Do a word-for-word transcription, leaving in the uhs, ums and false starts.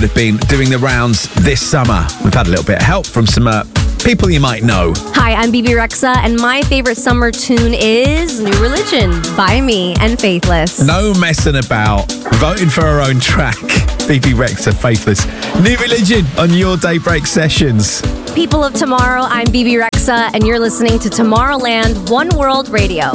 have been doing the rounds this summer. We've had a little bit of help from some uh, people you might know. Hi, I'm Bebe Rexha, and my favorite summer tune is New Religion by me and Faithless. No messing about. Voting for our own track. Bebe Rexha, Faithless. New Religion on your Daybreak Sessions. People of tomorrow, I'm Bebe Rexha, and you're listening to Tomorrowland One World Radio.